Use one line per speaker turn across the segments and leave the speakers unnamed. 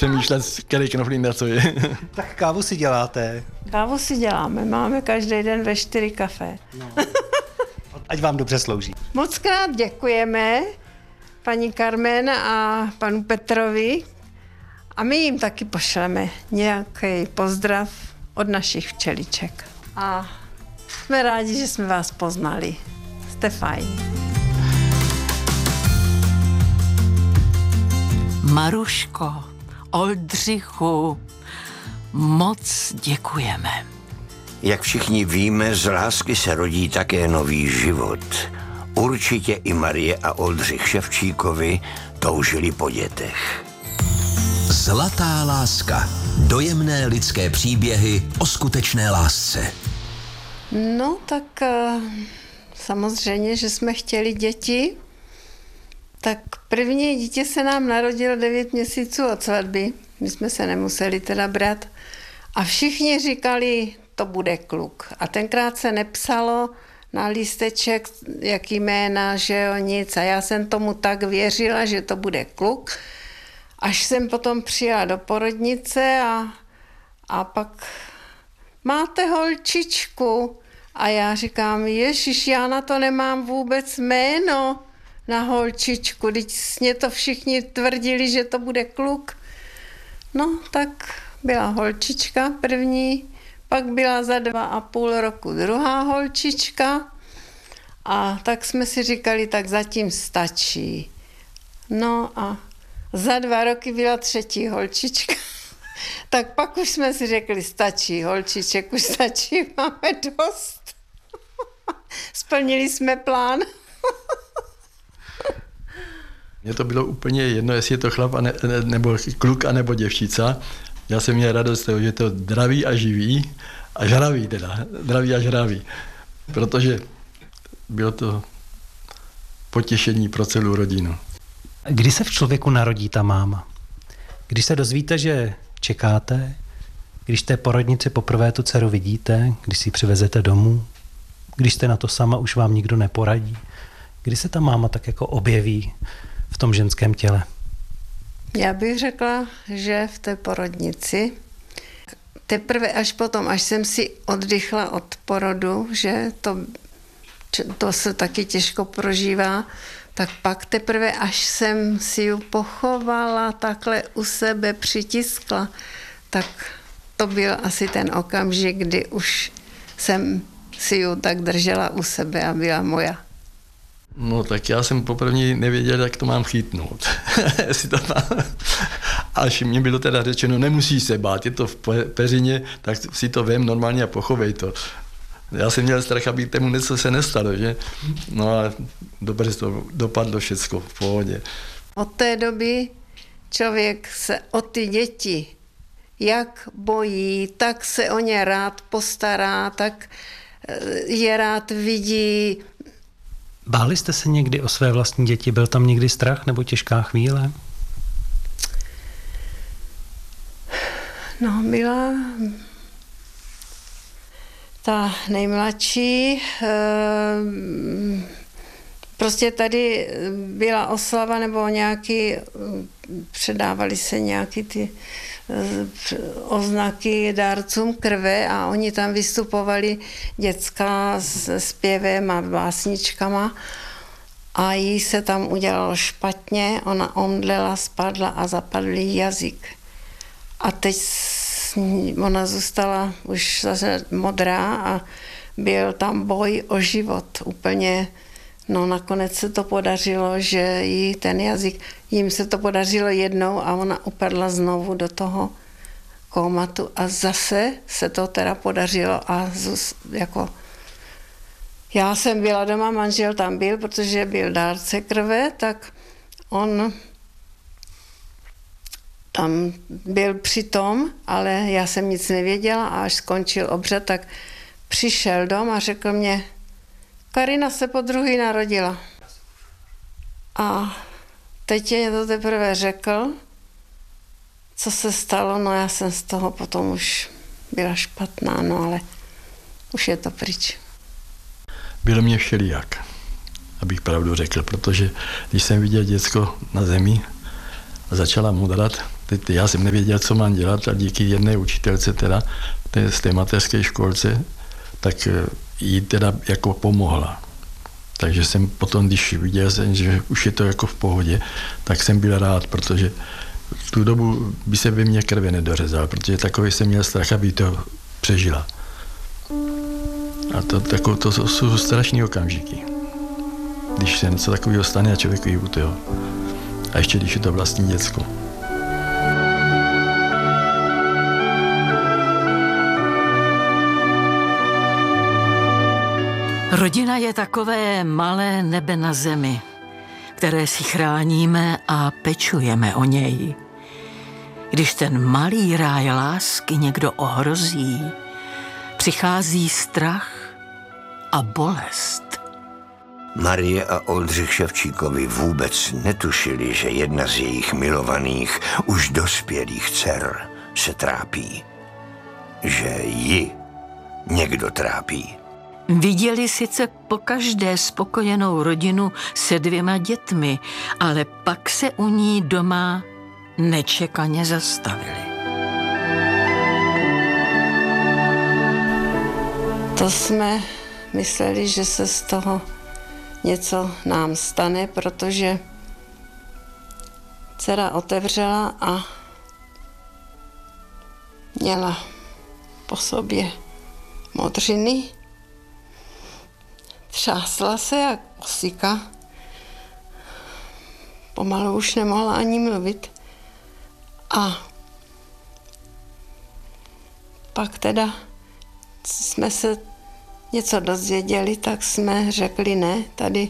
přemýšlet, který knoflík na co je.
Tak kávu si děláte?
Kávu si děláme, máme každý den ve 4 kafe.
No. Ať vám dobře slouží.
Moc krát děkujeme paní Carmen a panu Petrovi a my jim taky pošleme nějaký pozdrav od našich včeliček. A jsme rádi, že jsme vás poznali. Jste fajn.
Maruško, Oldřichu, moc děkujeme.
Jak všichni víme, z lásky se rodí také nový život. Určitě i Marie a Oldřich Ševčíkovi toužili po dětech.
Zlatá láska. Dojemné lidské příběhy o skutečné lásce.
No tak samozřejmě, že jsme chtěli děti. Tak první dítě se nám narodilo 9 měsíců od svatby. My jsme se nemuseli teda brát. A všichni říkali, to bude kluk. A tenkrát se nepsalo na lísteček, jaký jména, že jo, nic. A já jsem tomu tak věřila, že to bude kluk. Až jsem potom přijela do porodnice a pak máte holčičku. A já říkám, ježiš, já na to nemám vůbec jméno na holčičku. Teď mě to všichni tvrdili, že to bude kluk. No, tak byla holčička první, pak byla za 2,5 roku druhá holčička a tak jsme si říkali, tak zatím stačí. No a za 2 roky byla třetí holčička. Tak pak už jsme si řekli, stačí, holčiček už stačí, máme dost. Splnili jsme plán.
Mně to bylo úplně jedno, jestli je to chlap nebo kluk, anebo děvčica. Já jsem měl radost toho, že je to zdravý a živý a žravý teda, zdravý a žravý. Protože bylo to potěšení pro celou rodinu.
Kdy se v člověku narodí ta máma? Když se dozvíte, že čekáte, když té porodnici poprvé tu dceru vidíte, když si ji přivezete domů, když jste na to sama, už vám nikdo neporadí. Kdy se ta máma tak jako objeví v tom ženském těle?
Já bych řekla, že v té porodnici. Teprve až potom, až jsem si oddychla od porodu, že to se taky těžko prožívá, tak pak teprve, až jsem si ji pochovala, takhle u sebe přitiskla, tak to byl asi ten okamžik, kdy už jsem si ji tak držela u sebe a byla moja.
No tak já jsem poprvé nevěděl, jak to mám chytnout. Až mě bylo teda řečeno, nemusíš se bát, je to v peřině, tak si to vem normálně a pochovej to. Já jsem měl strach, aby tomu něco se nestalo, že? No a dobře to dopadlo všecko v pohodě.
Od té doby člověk se o ty děti jak bojí, tak se o ně rád postará, tak je rád vidí.
Báli jste se někdy o své vlastní děti? Byl tam někdy strach nebo těžká chvíle?
No, byla ta nejmladší. Prostě tady byla oslava nebo nějaký, předávali se nějaký ty oznaky dárcům krve a oni tam vystupovali děcka s zpěvem a básničkama a jí se tam udělalo špatně, ona omdlela, spadla a zapadl jí jazyk. A teď ona zůstala už zase modrá a byl tam boj o život úplně. No nakonec se to podařilo, že jí ten jazyk, jim se to podařilo jednou a ona upadla znovu do toho kómatu a zase se to teda podařilo a jako já jsem byla doma, manžel tam byl, protože byl dárce krve, tak on tam byl přitom, ale já jsem nic nevěděla a až skončil obřad, tak přišel dom a řekl mě, Karina se podruhý narodila. A teď mě to teprve řekl, co se stalo, no já jsem z toho potom už byla špatná, no ale už je to pryč.
Bylo mě všelijak, abych pravdu řekl, protože když jsem viděl děcko na zemi a začala mudrat, Já jsem nevěděl, co mám dělat a díky jedné učitelce teda z té mateřské školce, tak jí teda jako pomohla. Takže jsem potom, když viděl jsem, že už je to jako v pohodě, tak jsem byl rád, protože v tu dobu by se ve mně krve nedořezal, protože takový jsem měl strach, aby to přežila. A to jsou strašné okamžiky. Když se něco takového stane a člověku jí uteho. A ještě když je to vlastní děcko.
Rodina je takové malé nebe na zemi, které si chráníme a pečujeme o něj. Když ten malý ráj lásky někdo ohrozí, přichází strach a bolest.
Marie a Oldřich Ševčíkovi vůbec netušili, že jedna z jejich milovaných, už dospělých dcer se trápí. Že ji někdo trápí.
Viděli sice pokaždé spokojenou rodinu se 2 dětmi, ale pak se u ní doma nečekaně zastavili.
To jsme mysleli, že se z toho něco nám stane, protože dcera otevřela a měla po sobě modřiny, třásla se jak osika, pomalu už nemohla ani mluvit a pak teda jsme se něco dozvěděli, tak jsme řekli ne, tady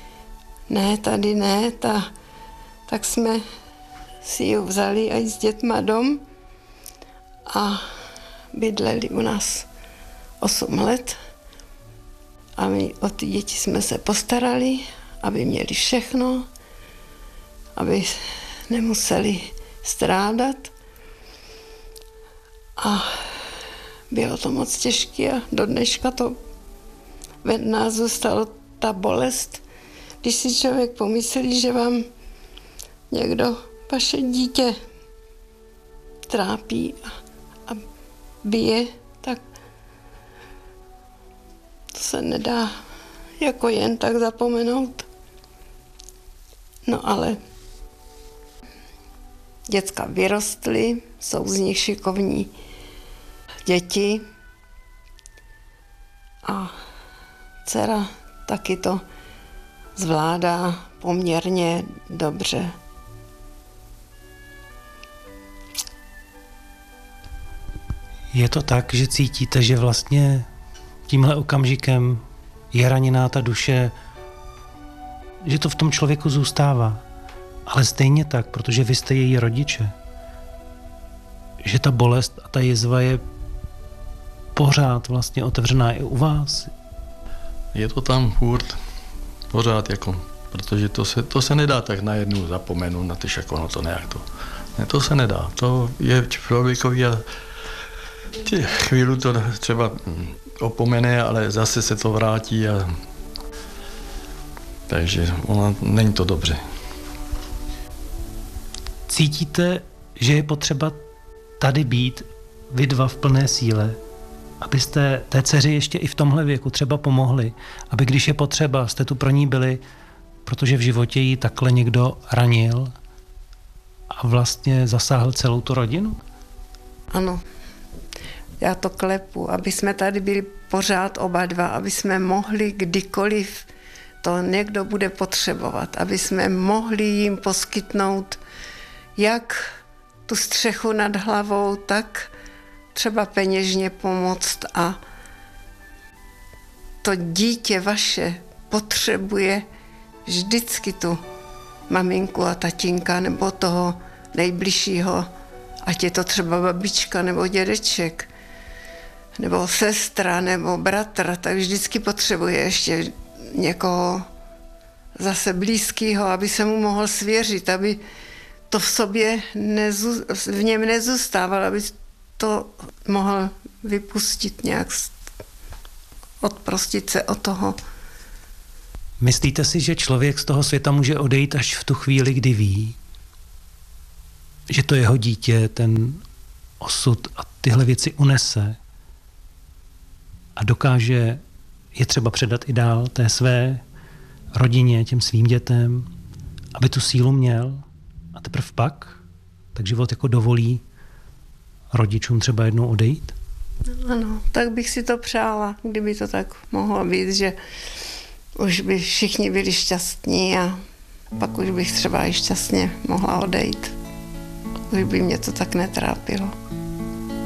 ne, tak jsme si ji vzali a s dětma dom a bydleli u nás 8 let. A my o ty děti jsme se postarali, aby měli všechno, aby nemuseli strádat. A bylo to moc těžké a do dneška to ve nás zůstalo ta bolest, když si člověk pomyslí, že vám někdo vaše dítě trápí a bije, tak to se nedá jako jen tak zapomenout. No ale děcka vyrostly, jsou z nich šikovní děti a dcera taky to zvládá poměrně dobře.
Je to tak, že cítíte, že vlastně tímhle okamžikem je raněná ta duše, že to v tom člověku zůstává. Ale stejně tak, protože vy jste její rodiče, že ta bolest a ta jizva je pořád vlastně otevřená i u vás.
Je to tam furt pořád jako, protože to se nedá tak najednou zapomenout na ty šakono, to nějak to. Ne, to se nedá. To je člověkovi a chvíli to třeba opomene, ale zase se to vrátí a takže není to dobře.
Cítíte, že je potřeba tady být vy dva v plné síle, abyste té dceři ještě i v tomhle věku třeba pomohli, aby když je potřeba, jste tu pro ní byli, protože v životě jí takhle někdo ranil a vlastně zasáhl celou tu rodinu?
Ano, já to klepu, aby jsme tady byli pořád oba dva, aby jsme mohli kdykoliv to někdo bude potřebovat, aby jsme mohli jim poskytnout jak tu střechu nad hlavou, tak třeba peněžně pomoct a to dítě vaše potřebuje vždycky tu maminku a tatínka nebo toho nejbližšího, ať je to třeba babička nebo dědeček, nebo sestra nebo bratr, tak vždycky potřebuje ještě někoho zase blízkého, aby se mu mohl svěřit, aby to v sobě v něm nezůstávalo, aby to mohl vypustit nějak, odprostit se od toho.
Myslíte si, že člověk z toho světa může odejít až v tu chvíli, kdy ví, že to jeho dítě ten osud a tyhle věci unese a dokáže je třeba předat i dál té své rodině, těm svým dětem, aby tu sílu měl a teprve pak tak život jako dovolí rodičům třeba jednou odejít?
Ano, tak bych si to přála, kdyby to tak mohlo být, že už by všichni byli šťastní a pak už bych třeba i šťastně mohla odejít. Už by mě to tak netrápilo.